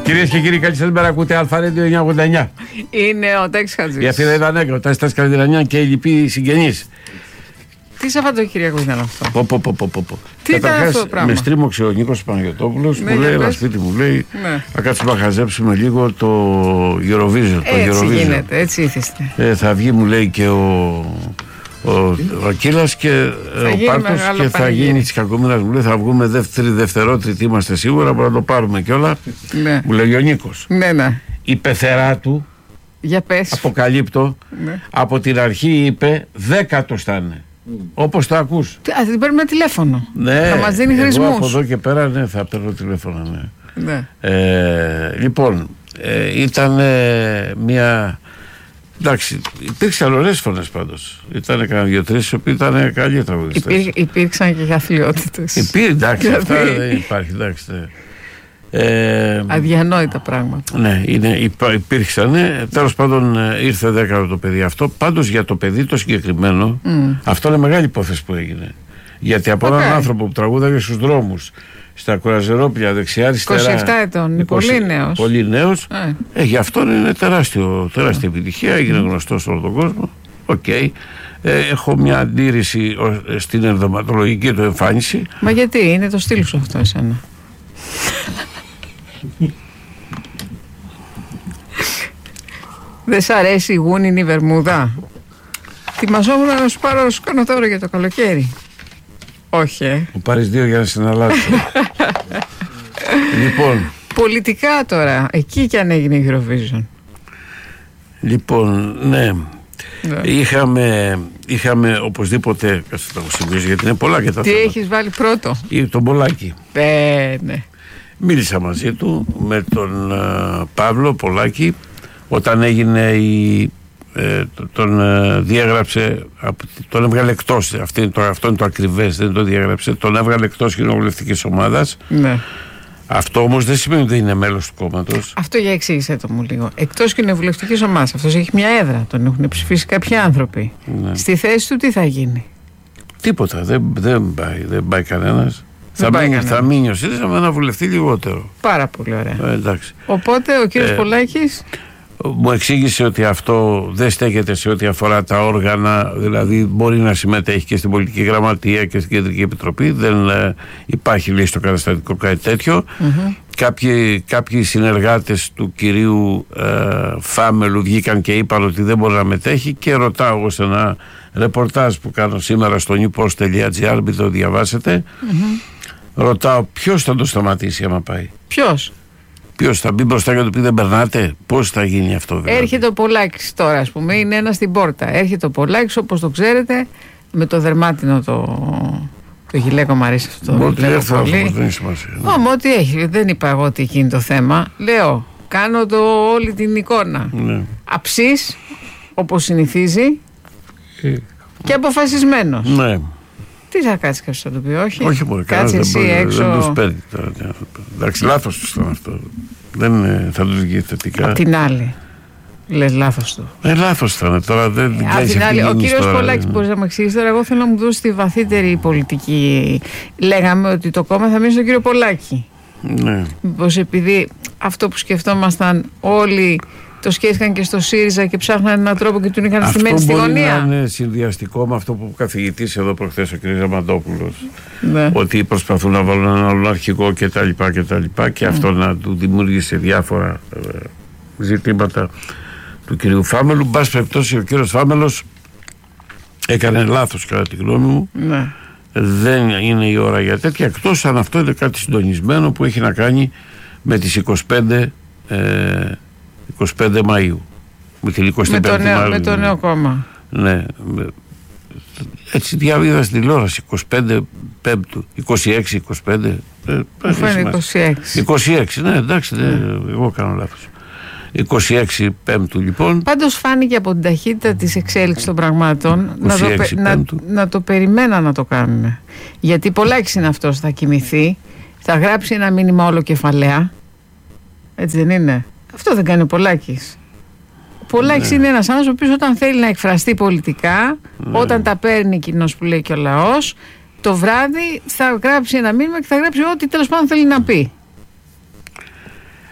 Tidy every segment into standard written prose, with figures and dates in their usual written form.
Κυρίες και κύριοι, καλησπέρα. Ακούτε Αλφα Radio 989. Είναι ο Τάκης Χατζής. Η Αθήνα ήταν έγκρο, τα Στάση Καρδιλανιά και οι λοιποί συγγενείς. Τι Σαββατοκύριακο ήταν αυτό? Πω. Τι ήταν αυτό το πράγμα? Με στρίμωξε ο Νίκος Παναγιωτόπουλος, Ναι, μου λέει, πες. ένα σπίτι μου λέει, Ναι. να κάτσουμε να χαζέψουμε λίγο το Eurovision. Έτσι γίνεται, έτσι ήθιστε. Θα βγει, μου λέει, και ο Κύλας και ο Πάρτος και θα γίνει της Κακομοίρας, μου λέει, θα βγούμε δευτερότριτη, είμαστε σίγουρα, μπορούμε να το πάρουμε κιόλα. Ναι. Μου λέει ο Νίκος. Ναι. Η πεθερά του, Για πες. αποκαλύπτω, Ναι. από την αρχή είπε 10ος θα είναι. Όπως το ακούς. Θα την παίρνουμε τηλέφωνο. Ναι, θα μας δίνει εγώ χρησμούς. από εδώ και πέρα, ναι, θα παίρνω τηλέφωνα, ναι. Ναι. Λοιπόν, ήταν μια... Εντάξει, υπήρξαν ωραίες φωνές πάντως. Ήταν κανένα δύο-τρεις οι οποίοι ήταν καλοί τραγουδιστές. Υπήρξαν και αθλειότητες. Εντάξει, αυτά δεν υπάρχει, εντάξει. Ναι. Αδιανόητα πράγματα. Ναι, υπήρξαν. Τέλος πάντων ήρθε 10ο το παιδί αυτό. Πάντως για το παιδί το συγκεκριμένο, αυτό είναι μεγάλη υπόθεση που έγινε. Γιατί από έναν άνθρωπο που τραγούδαγε στους δρόμους, στα κουραζερόπλια δεξιά-αριστερά. 27 ετών, πολύ νέος. Πολύ νέος. Γι' αυτό είναι τεράστια επιτυχία. Έγινε γνωστό σε όλο τον κόσμο. Οκ. Έχω μια αντίρρηση στην ενδοματολογική του εμφάνιση. Μα γιατί, είναι το στυλ σου αυτό εσένα? Δεν σ' αρέσει η γούνινη βερμούδα? Ετοιμαζόμουν να σου πάρω, να σου κάνω τώρα για το καλοκαίρι. Όχι. Μου πάρεις 2 για να συναλλάξω. Λοιπόν. Πολιτικά τώρα, εκεί κι αν έγινε η Eurovision. Λοιπόν, ναι. Είχαμε οπωσδήποτε. Κάτσε να το σημειώσω γιατί είναι πολλά και τα Τι θέματα. έχεις βάλει πρώτο? Τον Πολάκη. Ναι. Μίλησα μαζί του με τον Παύλο Πολάκη όταν έγινε τον διέγραψε, τον έβγαλε εκτός. Αυτό είναι το ακριβές, δεν το διέγραψε. Τον έβγαλε εκτός κοινοβουλευτικής ομάδας. Ναι. Αυτό όμως δεν σημαίνει ότι είναι μέλος του κόμματος. Αυτό για εξήγησέ το μου λίγο. Εκτός κοινοβουλευτικής ομάδας, αυτός έχει μια έδρα. Τον έχουν ψηφίσει κάποιοι άνθρωποι. Ναι. Στη θέση του τι θα γίνει? Τίποτα. Δεν πάει κανένας. Θα μείνει ο ΣΥΡΙΖΑ με ένα βουλευτή λιγότερο. Πάρα πολύ ωραία. Εντάξει. Οπότε ο κύριος Πολάκης μου εξήγησε ότι αυτό δεν στέκεται σε ό,τι αφορά τα όργανα, δηλαδή μπορεί να συμμετέχει και στην πολιτική γραμματεία και στην κεντρική επιτροπή, δεν υπάρχει λέει στο καταστατικό κάτι τέτοιο. Κάποιοι συνεργάτες του κυρίου Φάμελου βγήκαν και είπαν ότι δεν μπορεί να μετέχει και ρωτάω εγώ σε ένα ρεπορτάζ που κάνω σήμερα στο newpost.gr, μην το διαβάσετε, ρωτάω ποιος θα το σταματήσει άμα πάει? Ποιος θα μπει μπροστά και του πει δεν περνάτε? Πώς θα γίνει αυτό βέβαια? Έρχεται ο Πολάκης τώρα, ας πούμε, είναι ένας στην πόρτα. Έρχεται ο Πολάκης, όπως το ξέρετε, με το δερμάτινο το γυλαίκο, μου αρέσει αυτό. Ό,τι έρθει αυτό, δεν έχει σημασία. Ό,τι έχει, δεν είπα εγώ ότι εκείνη το θέμα. Λέω, κάνω όλη την εικόνα. Ναι. Αψής, όπως συνηθίζει, και αποφασισμένος. Ναι. Τι θα κάτσει κάποιος να του πει? Όχι μπορεί, κάτσε εσύ έξω. Δεν τους παίρνει τώρα. Εντάξει, λάθος τους ήταν αυτό. Δεν θα τους βγει θετικά. Απ' την άλλη λες λάθος του. Λάθος ήταν τώρα. Απ' την άλλη, ο κύριος Πολάκης, μπορείς να μου εξηγήσει τώρα? Εγώ θέλω να μου δώσει τη βαθύτερη πολιτική. Λέγαμε ότι το κόμμα θα μείνει στον κύριο Πολάκη. Ναι. Μήπως επειδή αυτό που σκεφτόμασταν όλοι το σκέφτηκαν και στο ΣΥΡΙΖΑ και ψάχναν έναν τρόπο και τον είχαν στημένη στη γωνία? Αυτό μπορεί να είναι συνδυαστικό με αυτό που καθηγητής εδώ προχθές ο κ. Ζαμαντόπουλος. Ναι. Ότι προσπαθούν να βάλουν έναν άλλο αρχηγό κτλ. Και αυτό να του δημιούργησε διάφορα ζητήματα του κ. Φάμελου. Εν πάση περιπτώσει, ο κ. Φάμελος έκανε λάθος κατά τη γνώμη μου. Ναι. Δεν είναι η ώρα για τέτοια, εκτός αν αυτό είναι κάτι συντονισμένο που έχει να κάνει με τις 25 Μαΐου. Με την 25η Μαΐου. Με το νέο κόμμα. Ναι. Έτσι διάβηδα στην τηλεόραση 25 Πέμπτου, 26-25. Μου φαίνεται 26, ναι, εντάξει, εγώ κάνω λάθος. 26 Πέμπτου λοιπόν. Πάντως φάνηκε από την ταχύτητα της εξέλιξης των πραγμάτων να το περιμέναν να το κάνουν. Γιατί Πολάκης είναι αυτός, θα κοιμηθεί, θα γράψει ένα μήνυμα όλο κεφαλαία. Έτσι δεν είναι? Αυτό δεν κάνει ο Πολάκης. Ο Πολάκης είναι ένας άνθρωπος ο οποίος όταν θέλει να εκφραστεί πολιτικά, όταν τα παίρνει κοινός που λέει και ο λαός, το βράδυ θα γράψει ένα μήνυμα και θα γράψει ό,τι τέλος πάντων θέλει να πει.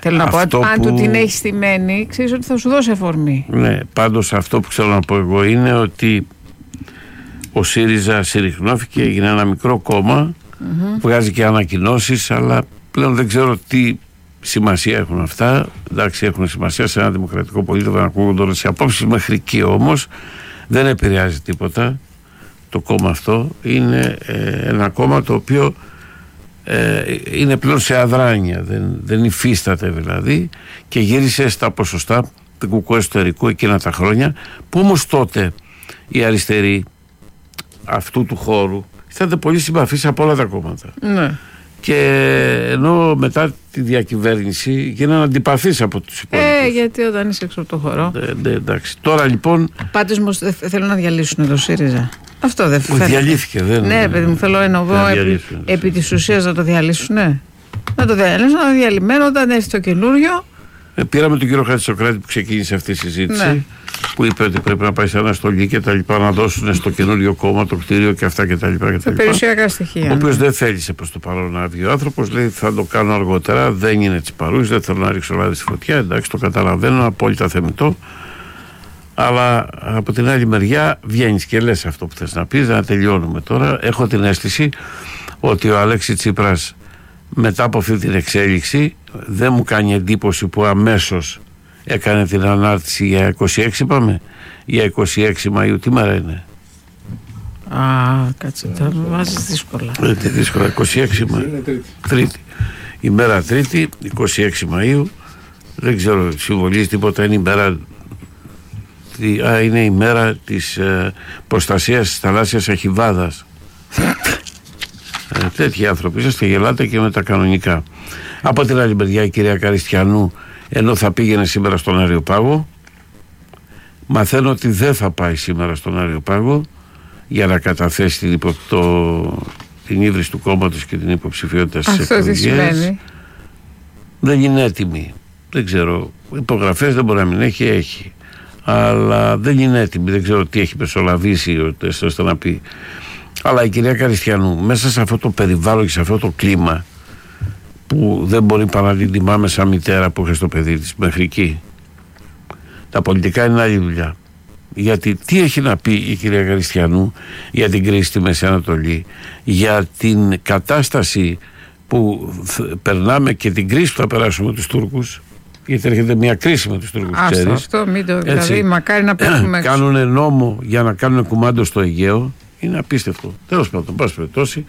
Θέλω να πω, αν του την έχει στημένη, ξέρεις ότι θα σου δώσει αφορμή. Ναι, πάντως αυτό που θέλω να πω εγώ είναι ότι ο ΣΥΡΙΖΑ συρρυκνώθηκε, έγινε ένα μικρό κόμμα, βγάζει και ανακοινώσεις, αλλά πλέον δεν ξέρω τι σημασία έχουν αυτά. Εντάξει, έχουν σημασία σε ένα δημοκρατικό πολίτευμα να ακούγονται όλες οι απόψεις, μέχρι εκεί όμως δεν επηρεάζει τίποτα. Το κόμμα αυτό είναι ένα κόμμα το οποίο είναι πλέον σε αδράνεια, δεν υφίσταται δηλαδή, και γύρισε στα ποσοστά του κουκού εσωτερικού εκείνα τα χρόνια, που όμως τότε οι αριστεροί αυτού του χώρου ήταν πολύ συμπαθείς από όλα τα κόμματα. Ναι. Και ενώ μετά τη διακυβέρνηση γίνανε αντιπαθείς από τους υπόλοιπους. Γιατί όταν είσαι έξω από το χώρο. Εντάξει. Τώρα λοιπόν. Πάντως όμως θέλουν να διαλύσουν το ΣΥΡΙΖΑ. Αυτό δεν φαίνεται. Διαλύθηκε, δεν. Ναι, παιδί μου, θέλω επί της ουσίας να το διαλύσουν. Να το διαλύσουν, να είναι διαλυμένο όταν έρθει το καινούριο. Πήραμε τον κύριο Χατζησοκράτη που ξεκίνησε αυτή η συζήτηση. Ναι. Που είπε ότι πρέπει να πάει σε αναστολή και τα λοιπά, να δώσουν στο καινούριο κόμμα το κτίριο και αυτά και τα λοιπά. Τα περιουσιακά στοιχεία. Ο οποίος δεν θέλησε προς το παρόν να βγει ο άνθρωπος, λέει θα το κάνω αργότερα, δεν είναι της παρούση, δεν θέλω να ρίξω λάδι στη φωτιά. Εντάξει, το καταλαβαίνω, απόλυτα θεμιτό. Αλλά από την άλλη μεριά βγαίνεις και λες αυτό που θες να πεις, να τελειώνουμε τώρα. Έχω την αίσθηση ότι ο Αλέξη Τσίπρας μετά από αυτή την εξέλιξη δεν μου κάνει εντύπωση που αμέσως έκανε την ανάρτηση για 26, είπαμε, για 26 Μαΐου. Τι μέρα είναι? Κάτσε, τώρα με βάζεις δύσκολα. Δύσκολα, 26 Μαΐου. Τρίτη. Ημέρα Τρίτη, 26 Μαΐου. Δεν ξέρω, συμβολίζει τίποτα, είναι η μέρα. Είναι η μέρα της προστασίας της θαλάσσιας αχιβάδας. Τέτοιοι άνθρωποι είσαστε, γελάτε και με τα κανονικά. Από την άλλη μεριά η κυρία Καριστιανού, ενώ θα πήγαινε σήμερα στον Αριοπάγο, μαθαίνω ότι δεν θα πάει σήμερα στον Αριοπάγο για να καταθέσει την ίδρυση του κόμματος και την υποψηφιότητα στις εκλογές. Αυτό τι σημαίνει? Δεν είναι έτοιμη. Δεν ξέρω. Υπογραφές δεν μπορεί να μην έχει. Αλλά δεν είναι έτοιμη. Δεν ξέρω τι έχει μεσολαβήσει ώστε να πει. Αλλά η κυρία Καριστιανού, μέσα σε αυτό το περιβάλλον και σε αυτό το κλίμα, που δεν μπορεί παρά να την τιμάμε σαν μητέρα που είχε στο παιδί της μέχρι εκεί, τα πολιτικά είναι άλλη δουλειά. Γιατί τι έχει να πει η κυρία Καριστιανού για την κρίση στη Μέση Ανατολή, για την κατάσταση που περνάμε και την κρίση που θα περάσουμε με τους Τούρκους, γιατί έρχεται μια κρίση με τους Τούρκους, ξέρεις. Αυτό μην το, δηλαδή μακάρι να πέφτουμε έξω. Κάνουν νόμο για να κάνουν κουμάντο στο Αιγαίο. Είναι απίστευτο. Τέλος πάντων, πάση περιπτώσει,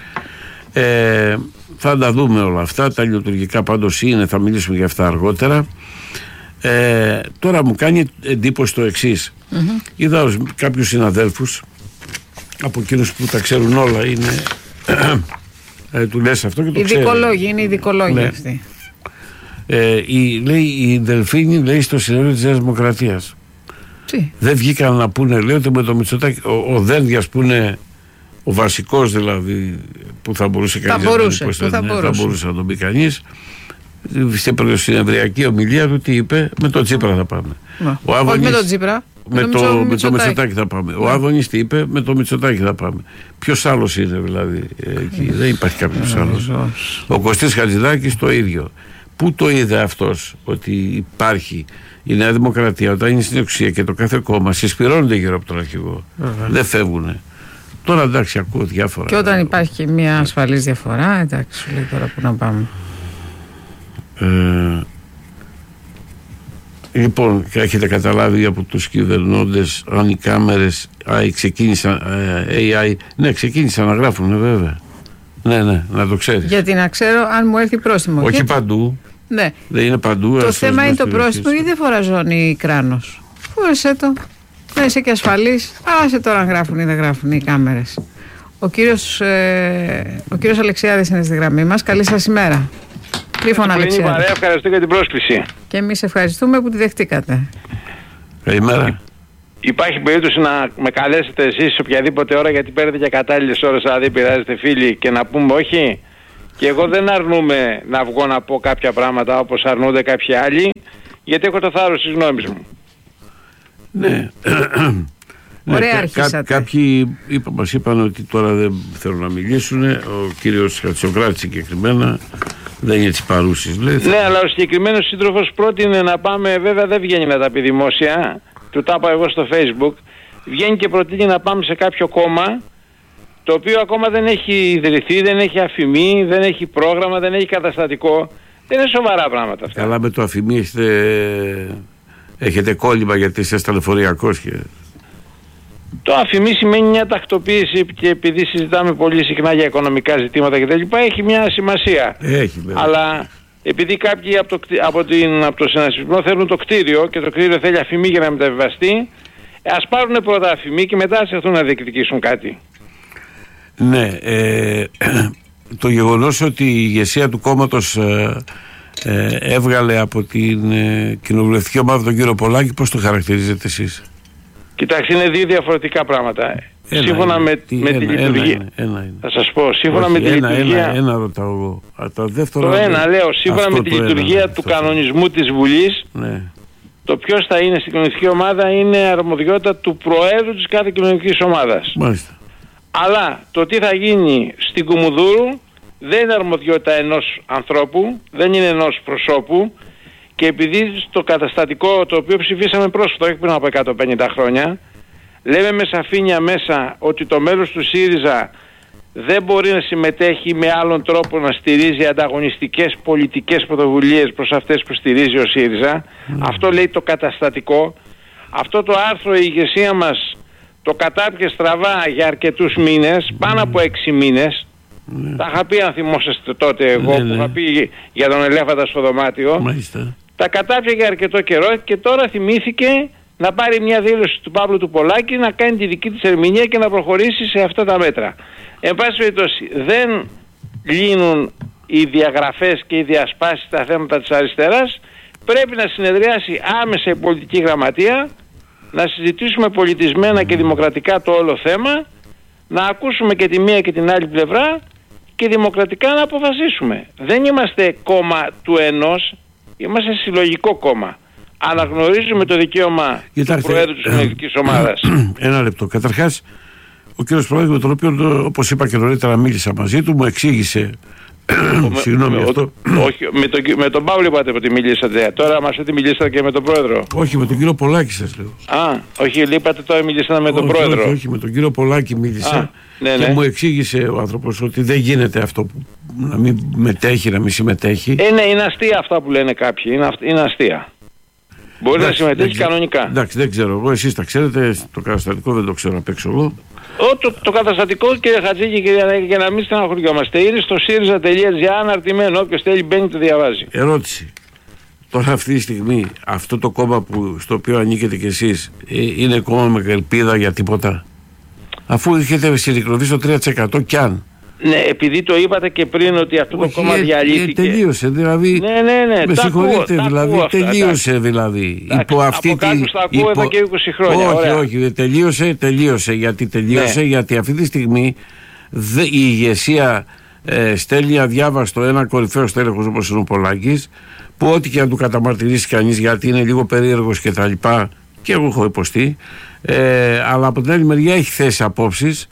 θα τα δούμε όλα αυτά. Τα λειτουργικά πάντως είναι, θα μιλήσουμε για αυτά αργότερα. Τώρα μου κάνει εντύπωση το εξής. Είδα κάποιους συναδέλφους από εκείνους που τα ξέρουν όλα, είναι του λες αυτό και το ξέρει. Ειδικολόγοι, είναι ειδικολόγοι αυτοί. Λέει η Δελφίνη, λέει στο συνέδριο της Νέας Δημοκρατίας. Δεν βγήκαν να πούνε, λέει, ότι με το Μητσοτάκη ο Δένδιας που είναι ο βασικός δηλαδή που θα μπορούσε κανείς θα μπορούσε να τον πει κανείς, στην συνεδριακή ομιλία του τι είπε? Με τον Τσίπρα θα πάμε. Όχι με τον Τσίπρα, με το Μητσοτάκη θα πάμε. Ο Άδωνης τι είπε? Με το Μητσοτάκη θα πάμε. Ποιος άλλος είναι δηλαδή εκεί? Δεν υπάρχει κάποιος άλλος. Ο Κωστής Χατζηδάκης το ίδιο. Πού το είδε αυτός ότι υπάρχει η Νέα Δημοκρατία όταν είναι στην εξουσία και το κάθε κόμμα συσπηρώνονται γύρω από τον αρχηγό? Δεν φεύγουνε. Τώρα εντάξει, ακούω διάφορα. Και όταν υπάρχει μια ασφαλής διαφορά, εντάξει, σου λέει τώρα που να πάμε. Λοιπόν, έχετε καταλάβει από τους κυβερνώντες αν οι κάμερες ξεκίνησαν AI? Ναι, ξεκίνησαν να γράφουν, βέβαια. Ναι, να το ξέρεις. Γιατί να ξέρω αν μου έρθει πρόστιμο. Όχι παντού. Ναι. Δεν είναι παντού. Το θέμα είναι το πρόστιμο, γιατί δεν φορά ζώνη κράνος. Φόρεσέ το. Να είσαι και ασφαλής. Άσε τώρα αν γράφουν ή δεν γράφουν οι κάμερες. Ο κύριος Αλεξιάδης είναι στη γραμμή μας. Καλή σας ημέρα. Τρίφωνα Αλεξιάδη. Ευχαριστώ για την πρόσκληση. Και εμείς ευχαριστούμε που τη δεχτήκατε. Καλημέρα. Υπάρχει περίπτωση να με καλέσετε εσείς σε οποιαδήποτε ώρα, γιατί παίρνετε για κατάλληλες ώρες, δηλαδή πειράζετε φίλοι, και να πούμε όχι? Και εγώ δεν αρνούμαι να βγω να πω κάποια πράγματα όπως αρνούνται κάποιοι άλλοι, γιατί έχω το θάρρος της γνώμης μου. Ναι. Ωραία, αρχίσατε. Κάποιοι μας είπαν ότι τώρα δεν θέλουν να μιλήσουν. Ο κύριος Χατζησοκράτης συγκεκριμένα Δεν είναι έτσι παρούσεις. Ναι, αλλά ο συγκεκριμένος σύντροφος πρότεινε να πάμε, βέβαια δεν βγαίνει να τα πει δημόσια, του τα είπα εγώ στο Facebook, βγαίνει και προτείνει να πάμε σε κάποιο κόμμα το οποίο ακόμα δεν έχει ιδρυθεί, δεν έχει αφημί, δεν έχει πρόγραμμα, δεν έχει καταστατικό. Δεν είναι σοβαρά πράγματα αυτά. Καλά, με το αφημί έχετε κόλλημα γιατί είστε σταλαιφοριακός και... Το αφημί σημαίνει μια τακτοποίηση και επειδή συζητάμε πολύ συχνά για οικονομικά ζητήματα κτλ. Έχει μια σημασία. Έχει, βέβαια. Αλλά επειδή κάποιοι από το συνασπισμό θέλουν το κτίριο και το κτίριο θέλει αφημί για να μεταβιβαστεί, ας πάρουν πρώτα αφημί και μετά ας έρθουν να διεκδικήσουν κάτι. Ναι, το γεγονός ότι η ηγεσία του κόμματος έβγαλε από την κοινοβουλευτική ομάδα τον κύριο Πολάκη, πώς το χαρακτηρίζετε εσείς? Κοιτάξτε, είναι δύο διαφορετικά πράγματα. Σύμφωνα με τη λειτουργία. Θα σας πω, σύμφωνα με τη λειτουργία. Ένα ρωτάω εγώ. Το ένα λέω, σύμφωνα με τη λειτουργία του κανονισμού της Βουλής, ναι. Το ποιος θα είναι στην κοινωνική ομάδα είναι αρμοδιότητα του Προέδρου της κάθε κοινωνικής ομάδας. Μάλιστα. Αλλά το τι θα γίνει στην Κουμουνδούρου δεν είναι αρμοδιότητα ενός ανθρώπου, δεν είναι ενός προσώπου. Και επειδή στο καταστατικό το οποίο ψηφίσαμε πρόσφατα, όχι πριν από 150 χρόνια, λέμε με σαφήνεια μέσα ότι το μέλος του ΣΥΡΙΖΑ δεν μπορεί να συμμετέχει με άλλον τρόπο να στηρίζει ανταγωνιστικές πολιτικές πρωτοβουλίες προς αυτές που στηρίζει ο ΣΥΡΙΖΑ. Αυτό λέει το καταστατικό. Αυτό το άρθρο η ηγεσία μας το κατάπιε στραβά για αρκετούς μήνες, πάνω από 6 μήνες. Τα είχα πει, αν θυμόσαστε τότε εγώ, που είχα πει για τον ελέφαντα στο δωμάτιο. Μάλιστα. Τα κατάπιε για αρκετό καιρό και τώρα θυμήθηκε να πάρει μια δήλωση του Παύλου του Πολάκη, να κάνει τη δική της ερμηνεία και να προχωρήσει σε αυτά τα μέτρα. Εν πάση περιπτώσει, δεν λύνουν οι διαγραφές και οι διασπάσεις στα θέματα της αριστεράς. Πρέπει να συνεδριάσει άμεσα η πολιτική γραμματεία, να συζητήσουμε πολιτισμένα και δημοκρατικά το όλο θέμα, να ακούσουμε και τη μία και την άλλη πλευρά και δημοκρατικά να αποφασίσουμε. Δεν είμαστε κόμμα του ενός, είμαστε συλλογικό κόμμα. Αναγνωρίζουμε το δικαίωμα του Προέδρου της Κοινωνικής Ομάδας. Ένα λεπτό. Καταρχάς, ο κύριος Πρόεδρος, με τον οποίο, όπως είπα και νωρίτερα, μίλησα μαζί του, μου εξήγησε. Συγγνώμη αυτό. Όχι, με τον Παύλο είπατε ότι μιλήσατε. Τώρα μας ότι μιλήσατε και με τον Πρόεδρο. Όχι, με τον κύριο Πολάκη σας λέω. Όχι, είπατε τώρα μιλήσατε με τον Πρόεδρο. Όχι, με τον κύριο Πολάκη μίλησα. Και μου εξήγησε ο άνθρωπος ότι δεν γίνεται αυτό που να μην μετέχει, να μην συμμετέχει. Ναι, είναι αστεία αυτά που λένε κάποιοι. Είναι αστεία. Μπορεί να συμμετέχει κανονικά. Εντάξει, δεν ξέρω εγώ. Εσείς τα ξέρετε. Το καταστατικό δεν το ξέρω απ' έξω εγώ. Το καταστατικό, κύριε Χατζίκη, για να μην στεναχωριόμαστε, είναι στο ΣΥΡΙΖΑ.gr αναρτημένο. Όποιος θέλει μπαίνει, το διαβάζει. Ερώτηση. Τώρα αυτή τη στιγμή αυτό το κόμμα στο οποίο ανήκετε κι εσείς είναι κόμμα με ελπίδα για τίποτα? Αφού έχετε συρρικνωθεί στο 3% κι αν. Ναι, επειδή το είπατε και πριν ότι αυτό το κόμμα διαλύθηκε. Τελείωσε δηλαδή. Ναι. Με συγχωρείτε δηλαδή. Τελείωσε δηλαδή. Υπό αυτή από κάτω στα ακούω εδώ και 20 χρόνια. Όχι. Τελείωσε. Γιατί τελείωσε, γιατί αυτή τη στιγμή η ηγεσία στέλνει αδιάβαστο ένα κορυφαίο στέλεχος όπως είναι ο Πολάκης, που ό,τι και να του καταμαρτυρήσει κανείς, γιατί είναι λίγο περίεργος και τα λοιπά, και εγώ έχω υποστεί, αλλά από την άλλη μεριά έχει θέσει απόψεις.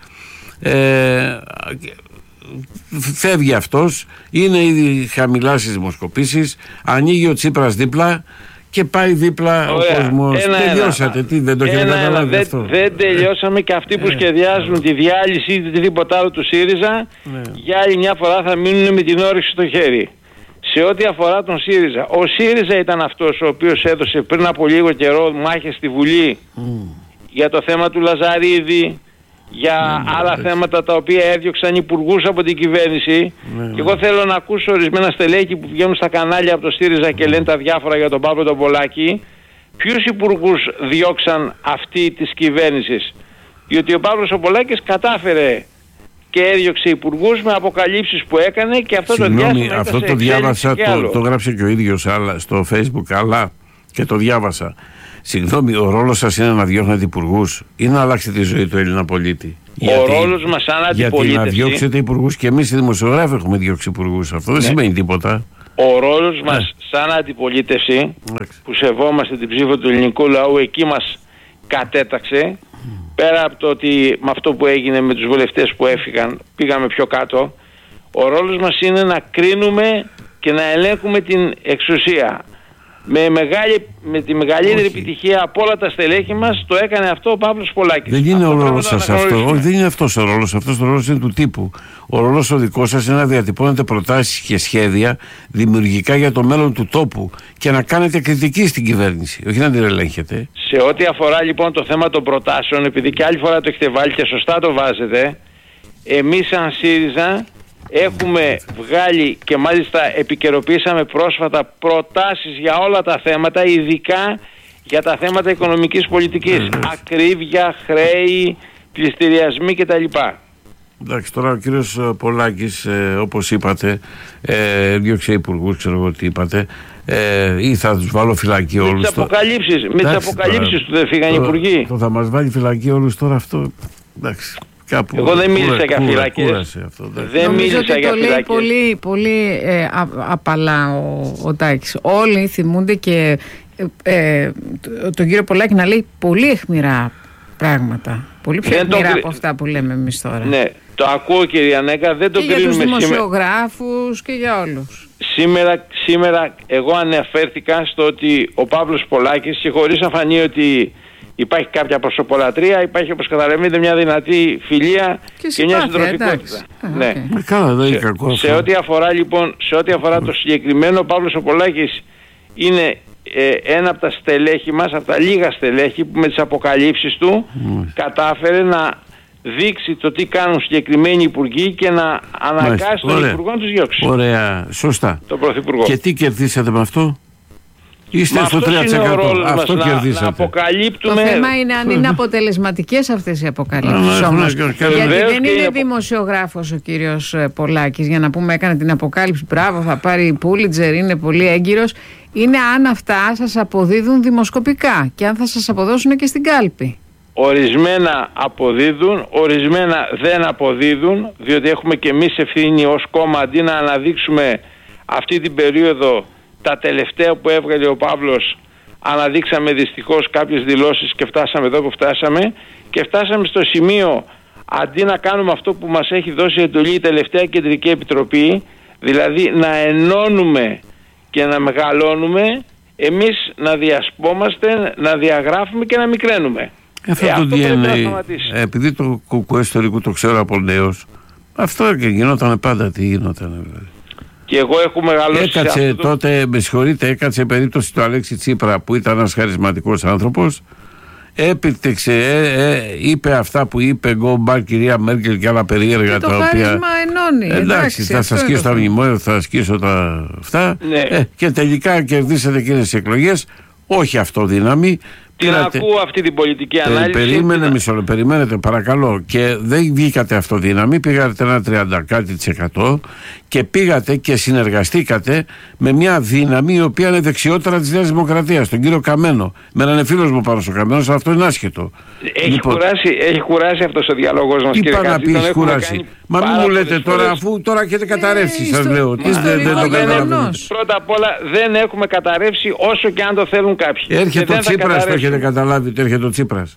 Φεύγει αυτός, είναι ήδη χαμηλά στις δημοσκοπήσεις, ανοίγει ο Τσίπρας δίπλα και πάει δίπλα ο κόσμος. Τελειώσατε, τι δεν το έχετε καταλάβει αυτό? Δεν τελειώσαμε, και αυτοί που σχεδιάζουν τη διάλυση ή οτιδήποτε άλλο του ΣΥΡΙΖΑ για άλλη μια φορά θα μείνουν με την όρεξη στο χέρι. Σε ό,τι αφορά τον ΣΥΡΙΖΑ, ο ΣΥΡΙΖΑ ήταν αυτός ο οποίος έδωσε πριν από λίγο καιρό μάχες στη Βουλή για το θέμα του Λαζαρίδη, για άλλα θέματα τα οποία έδιωξαν υπουργούς από την κυβέρνηση. Και εγώ θέλω να ακούσω ορισμένα στελέχη που βγαίνουν στα κανάλια από το ΣΥΡΙΖΑ και λένε τα διάφορα για τον Παύλο τον Πολάκη. Ποιους υπουργούς διώξαν αυτοί της κυβέρνησης? Διότι ο Παύλος ο Πολάκης κατάφερε και έδιωξε υπουργούς με αποκαλύψεις που έκανε, και αυτό το διάστημα αυτό το διάβασα, το γράψε και ο ίδιος στο Facebook, αλλά και το διάβασα. Συγγνώμη, ο ρόλος σας είναι να διώχνετε υπουργούς ή να αλλάξετε τη ζωή του Έλληνα πολίτη? Ρόλος μας σαν αντιπολίτευση. Γιατί να διώξετε υπουργούς, και εμείς οι δημοσιογράφοι έχουμε διώξει υπουργούς. Αυτό δεν σημαίνει τίποτα. Ο ρόλος μας σαν αντιπολίτευση, που σεβόμαστε την ψήφο του ελληνικού λαού, εκεί μας κατέταξε. Πέρα από το ότι με αυτό που έγινε με τους βουλευτές που έφυγαν πήγαμε πιο κάτω, ο ρόλος μας είναι να κρίνουμε και να ελέγχουμε την εξουσία. Με τη μεγαλύτερη επιτυχία από όλα τα στελέχη μας το έκανε αυτό ο Παύλος Πολάκης. Δεν είναι ο ρόλος σας αυτό. Όχι, δεν είναι αυτός ο ρόλος. Αυτός ο ρόλος είναι του τύπου. Ο ρόλος ο δικός σας είναι να διατυπώνετε προτάσεις και σχέδια δημιουργικά για το μέλλον του τόπου και να κάνετε κριτική στην κυβέρνηση, όχι να την ελέγχετε. Σε ό,τι αφορά λοιπόν το θέμα των προτάσεων, επειδή και άλλη φορά το έχετε βάλει και σωστά το βάζετε, εμείς σαν ΣΥΡΙΖΑ έχουμε βγάλει και μάλιστα επικαιροποιήσαμε πρόσφατα προτάσεις για όλα τα θέματα, ειδικά για τα θέματα οικονομικής πολιτικής. Ακρίβεια, χρέη, πληστηριασμοί κτλ. Εντάξει, τώρα ο κύριος Πολάκης, όπως είπατε, διώξε υπουργούς, ξέρω εγώ τι είπατε, ή θα τους βάλω φυλακή όλους. Με τις αποκαλύψεις του δεν φύγαν οι υπουργοί. Θα μας βάλει φυλακή όλους τώρα αυτό, εντάξει. Κάπου, εγώ δεν μίλησα για φυλακές. Δεν μίλησα για φυλακές. Το λέει πολύ, πολύ απαλά ο Τάκης. Όλοι θυμούνται και τον κύριο Πολάκη να λέει πολύ αιχμηρά πράγματα. Πολύ πιο αιχμηρά από αυτά που λέμε εμείς τώρα. Ναι, το ακούω κυρία Νέκα, δεν το κρίνουμε σήμερα. Και για τους δημοσιογράφους και για όλους. Σήμερα εγώ αναφέρθηκα στο ότι ο Παύλος Πολάκης, και χωρίς να φανεί ότι υπάρχει κάποια προσωπολατρία, υπάρχει, όπως καταλαβαίνετε, μια δυνατή φιλία και μια συντροφικότητα. Ναι. Καλά, δεν είναι κακό. Σε ό,τι αφορά λοιπόν, το συγκεκριμένο, ο Παύλος Πολάκης είναι ένα από τα στελέχη μας, από τα λίγα στελέχη που με τις αποκαλύψεις του κατάφερε να δείξει το τι κάνουν συγκεκριμένοι υπουργοί και να αναγκάσει τον υπουργό να τους διώξει. Ωραία, σωστά. Το Πρωθυπουργό. Και τι κερδίσατε με αυτό? Είστε στο 3%. Αυτό κερδίσατε. Να αποκαλύπτουμε. Το θέμα είναι αν είναι αποτελεσματικές αυτές οι αποκαλύψεις όμως. Γιατί δεν είναι δημοσιογράφος ο κύριος Πολάκης για να πούμε έκανε την αποκάλυψη, μπράβο, θα πάρει Πούλιτζερ, είναι πολύ έγκυρος. Είναι αν αυτά σας αποδίδουν δημοσκοπικά και αν θα σας αποδώσουν και στην κάλπη. Ορισμένα αποδίδουν, ορισμένα δεν αποδίδουν, διότι έχουμε και εμείς ευθύνη ως κόμμα, αντί να αναδείξουμε αυτή την περίοδο. Τα τελευταία που έβγαλε ο Παύλος, αναδείξαμε δυστυχώς κάποιες δηλώσεις και φτάσαμε εδώ που φτάσαμε, και φτάσαμε στο σημείο, αντί να κάνουμε αυτό που μας έχει δώσει εντολή η τελευταία Κεντρική Επιτροπή, δηλαδή να ενώνουμε και να μεγαλώνουμε, εμείς να διασπόμαστε, να διαγράφουμε και να μικραίνουμε. Αυτό το DNA, επειδή το κουκουέ ιστορικού το ξέρω από νέος, αυτό και γινόταν πάντα, τι γινόταν δηλαδή. Και εγώ έχω μεγαλώσει. Έκατσε τότε, με συγχωρείτε, έκατσε περίπτωση του Αλέξη Τσίπρα που ήταν ένας χαρισματικός άνθρωπος. Έπτυξε, είπε αυτά που είπε, γκομπάρ κυρία Μέρκελ και άλλα περίεργα τα οποία. Το χαρίσμα ενώνει. Εντάξει, θα σας σκίσω τα μνημόνια, θα σκίσω τα αυτά. Ναι. Και τελικά κερδίσατε εκείνες τις εκλογές. Όχι αυτοδύναμη. Την ακούω αυτή την πολιτική ανάλυση. Περιμένετε παρακαλώ. Και δεν βγήκατε αυτοδύναμη, πήγατε ένα 30% και πήγατε και συνεργαστήκατε με μια δύναμη η οποία είναι δεξιότερα της Νέας Δημοκρατίας, τον κύριο Καμένο. Με έναν φίλο μου πάνω στο Καμένο, αυτό είναι άσχετο. Έχει κουράσει αυτός ο διαλόγος μας, κύριε Κάτση. Τι έχει κουράσει? Μα μην μου λέτε τώρα, αφού τώρα έχετε καταρρεύσει, σας λέω. Δεν το καταλαβαίνετε. Πρώτα απ' όλα δεν έχουμε καταρρεύσει όσο και αν το θέλουν κάποιοι. Έρχεται ο Τσίπρας, το έχετε καταλάβει ότι έρχεται ο Τσίπρας?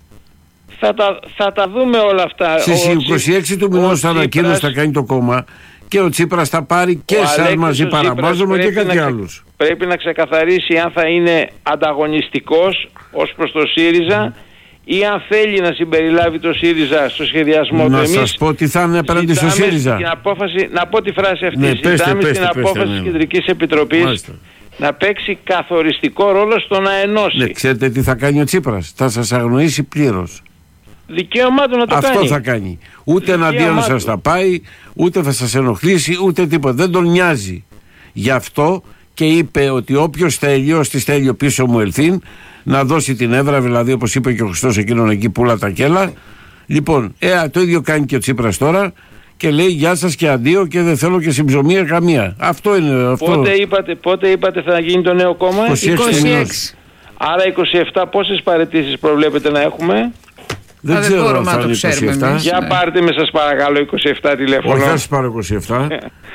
Θα τα δούμε όλα αυτά. Στις 26 του μηνός θα ανακοίνωση θα κάνει το κόμμα και ο Τσίπρας θα πάρει και εσάς μαζί παραβάζομαι και κάτι άλλους. Πρέπει να ξεκαθαρίσει αν θα είναι ανταγωνιστικός ως προς το ΣΥΡΙΖΑ ή αν θέλει να συμπεριλάβει το ΣΥΡΙΖΑ στο σχεδιασμό του. Να σας πω τι θα είναι απέναντι στο ΣΥΡΙΖΑ. Να πω τη φράση αυτή. Ναι, ζητάμε στην απόφαση της Κεντρικής Επιτροπής να παίξει καθοριστικό ρόλο στο να ενώσει. Ναι, ξέρετε τι θα κάνει ο Τσίπρας? Θα σας αγνοήσει πλήρως. Δικαίωμά του να το αυτό κάνει. Αυτό θα κάνει. Ούτε εναντίον σας θα πάει, ούτε θα σας ενοχλήσει, ούτε τίποτα. Δεν τον νοιάζει. Γι' αυτό και είπε ότι όποιος θέλει, ως τη στέλνει πίσω μου ελθύν, να δώσει την έδρα, δηλαδή όπως είπε και ο Χριστός εκείνον εκεί πουλα τα κέλα. Λοιπόν, το ίδιο κάνει και ο Τσίπρας τώρα και λέει γεια σας και αντίο και δεν θέλω και συμψωμία καμία. Αυτό είναι αυτό. Πότε είπατε θα γίνει το νέο κόμμα? 26. Άρα 27 πόσες παραιτήσεις προβλέπετε να έχουμε? Δεν ξέρω αν θα είναι 27. Για πάρτε με σας παρακαλώ 27 τηλέφωνο. Όχι, θα σας πάρω 27.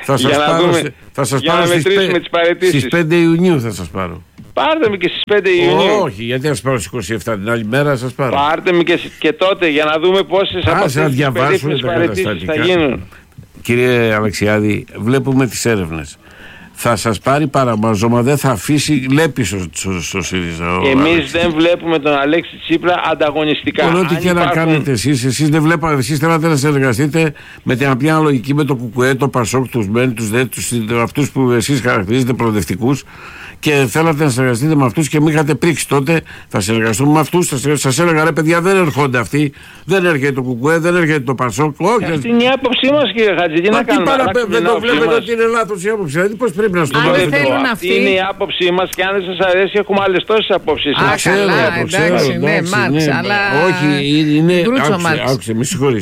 Θα σας πάρω στις 5 Ιουνίου θα σας πάρω. Πάρτε με και στις 5 Ιουνίου. Όχι, γιατί θα σας πάρω στις 27 την άλλη μέρα σας πάρω. Πάρτε με και τότε για να δούμε πόσες από αυτές τις περίπτωσες παραιτήσεις θα γίνουν. Κύριε Αλεξιάδη, βλέπουμε τις έρευνες. θα σας πάρει παραμάζωμα, δεν θα αφήσει λέπισο στο ΣΥΡΙΖΑ. Εμείς δεν βλέπουμε τον Αλέξη Τσίπρα ανταγωνιστικά. Ό,τι και να κάνετε εσείς δεν βλέπατε, εσείς θέλατε να συνεργαστείτε με την απλή αναλογική με το ΚΚΕ, το ΠΑΣΟΚ, τους ΜΕΝ, τους ΔΕ, αυτούς που εσείς χαρακτηρίζετε προοδευτικούς, και θέλατε να συνεργαστείτε με αυτούς και μην είχατε πρίξει τότε. Θα συνεργαστούμε με αυτούς. Σας έλεγα, ρε παιδιά, δεν έρχονται αυτοί. Δεν έρχεται το ΚΚΕ, δεν έρχεται το ΠΑΣΟΚ. Όχι. Αυτή είναι η άποψή μας, κύριε Χατζη. Τι να κάνουμε. Δεν το βλέπετε ότι είναι λάθος η άποψη. Δηλαδή, πώς πρέπει να στο βάλετε. Αυτή είναι η άποψη μας και αν δεν σας αρέσει, έχουμε άλλες τόσες απόψεις. Εντάξει, ναι, Μάρξ, αλλά. Όχι, είναι. Άκουσε,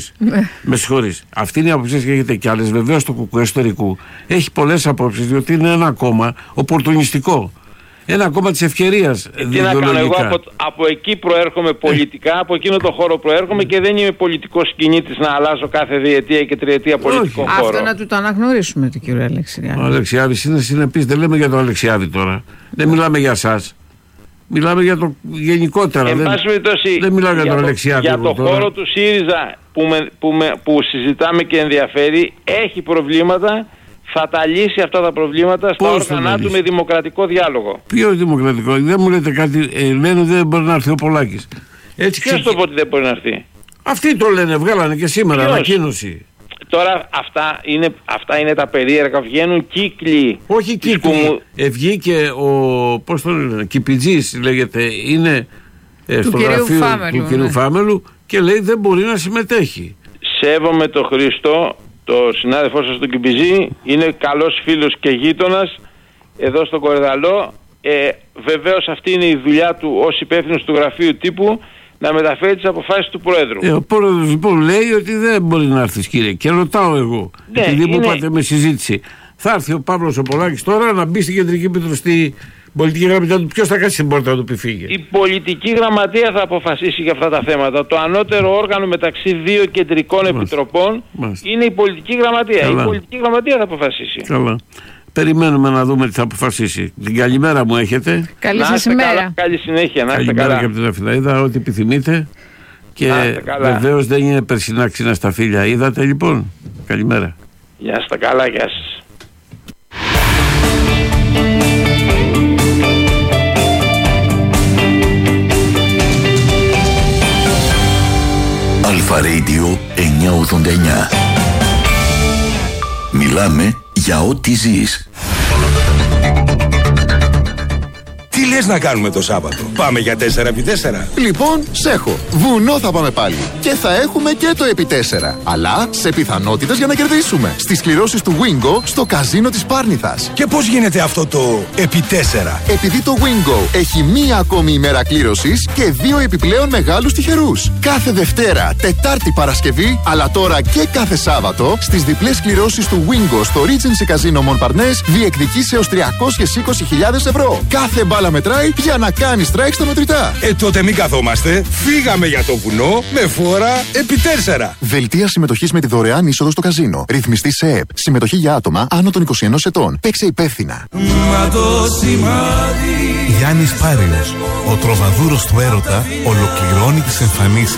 με συγχωρείς. Αυτή είναι η άποψη και έχετε κι άλλες. Βεβαίως το ΚΚΕ εσωτερικού έχει πολλές απόψεις, διότι είναι ένα κόμμα οπορτουνιστικό. Ένα κόμμα της ευκαιρίας. Τι να κάνω, εγώ από εκεί προέρχομαι πολιτικά, από εκείνο το χώρο προέρχομαι και δεν είμαι πολιτικός κινήτης να αλλάζω κάθε διετία και τριετία πολιτικό χώρο. Αυτό να του το αναγνωρίσουμε του κύριου Αλεξιάδη. Ο Αλεξιάδης είναι συνεπής, δεν λέμε για τον Αλεξιάδη τώρα. Δεν μιλάμε για εσάς. Μιλάμε για το γενικότερα. Δεν μιλάμε για τον Αλεξιάδη. Για το χώρο του ΣΥΡΙΖΑ που συζητάμε και ενδιαφέρει, έχει προβλήματα. Θα τα λύσει αυτά τα προβλήματα στα όργανα του με δημοκρατικό διάλογο. Ποιο δημοκρατικό, δεν μου λέτε κάτι, λένε ότι δεν μπορεί να έρθει ο Πολάκης. Ποιος το πω ότι δεν μπορεί να έρθει. Αυτοί το λένε, βγάλανε και σήμερα ανακοίνωση. Τώρα αυτά είναι τα περίεργα, βγαίνουν κύκλοι. Όχι κύκλοι, βγήκε ο, πώς το λένε, Κιπιτζής λέγεται, είναι στο γραφείο του κυρίου Φάμελου και λέει δεν μπορεί να συμμετέχει. Σέβομαι τον Χριστό. Το συνάδελφό σας τον Κιμπιζή είναι καλός φίλος και γείτονας εδώ στον Κορυδαλό. Βεβαίως αυτή είναι η δουλειά του ως υπεύθυνος του γραφείου τύπου να μεταφέρει τις αποφάσεις του Προέδρου. Ο Πρόεδρος λοιπόν λέει ότι δεν μπορεί να έρθει, κύριε, και ρωτάω εγώ, επειδή μου είπατε με συζήτηση, θα έρθει ο Παύλος ο Πολάκης τώρα να μπει στην Κεντρική Επιτροπή, πολιτική γραμματεία του, ποιος θα κάτσει στην πόρτα να του πει φύγε. Η πολιτική γραμματεία θα αποφασίσει για αυτά τα θέματα. Το ανώτερο όργανο μεταξύ δύο κεντρικών επιτροπών είναι η πολιτική γραμματεία. Καλά. Η πολιτική γραμματεία θα αποφασίσει. Καλά. Περιμένουμε να δούμε τι θα αποφασίσει. Την καλημέρα μου έχετε. Καλή σας ημέρα. Καλή συνέχεια. Να είστε καλά. Καλημέρα και από την Αφιλαίδα, ό,τι επιθυμείτε. Και βεβαίως δεν είναι περσινά ξύνα στα φύλλα. Είδατε λοιπόν. Καλημέρα. Γεια σας, καλά, γεια σας. Αλφα Radio 989. Μιλάμε για ό,τι ζεις. Τι λες να κάνουμε το Σάββατο? Πάμε για 4x4. Λοιπόν, σ' έχω. Βουνό θα πάμε πάλι. Και θα έχουμε και το επί 4. Αλλά σε πιθανότητες για να κερδίσουμε. Στις κληρώσεις του Wingo στο καζίνο της Πάρνηθας. Και πώς γίνεται αυτό το επί 4? Επειδή το Wingo έχει μία ακόμη ημέρα κλήρωσης και 2 επιπλέον μεγάλους τυχερούς. Κάθε Δευτέρα, Τετάρτη, Παρασκευή, αλλά τώρα και κάθε Σάββατο, στις διπλές κληρώσεις του Wingo στο Regency Casino Montparnasse διεκδικείς έως 320.000 ευρώ. Κάθε μπάλα μετράει για να κάνει strike στα μετρητά. Τότε μην καθόμαστε. Φύγαμε για το βουνό με φόρα επί 4. Δελτία συμμετοχής με τη δωρεάν είσοδο στο καζίνο. Ρυθμιστή σε ΕΠ. Συμμετοχή για άτομα άνω των 21 ετών. Παίξε υπεύθυνα. Γιάννης Πάριος, ο τροβαδούρος του έρωτα, ολοκληρώνει τις εμφανίσεις